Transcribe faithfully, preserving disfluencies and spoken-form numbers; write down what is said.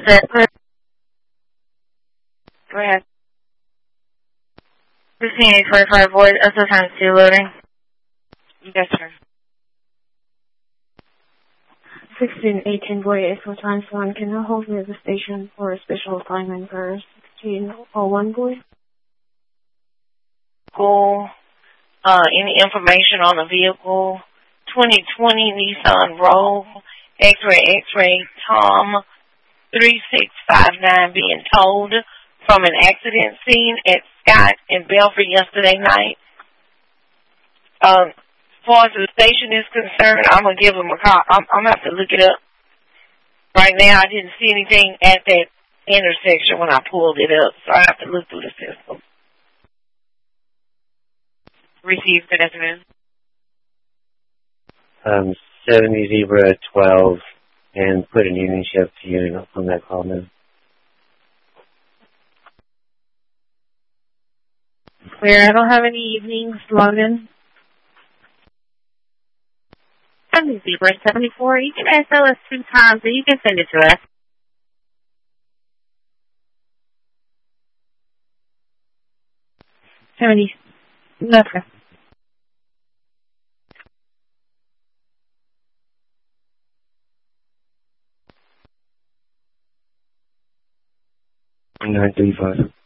sir. Go ahead. sixteen eight forty-five void, S S M C loading. Yes, sir. sixteen eighteen void, eight four times one. Can you hold me at the station for a special assignment for sixteen oh one void? Cool. Uh, any information on the vehicle? twenty twenty Nissan Rogue, X-ray, X-ray, Tom three six five nine being towed from an accident scene at Scott and Belfry yesterday night. Um, as far as the station is concerned, I'm going to give them a call. I'm, I'm going to have to look it up. Right now, I didn't see anything at that intersection when I pulled it up, so I have to look through the system. Received, good afternoon. Um, seventy Zebra twelve, and put an Union Shift unit on that call now. Clear. I don't have any evenings logged in. seventy Zebra seventy-four. You can S O us two times, and you can send it to us. seventy. Okay. nine three five.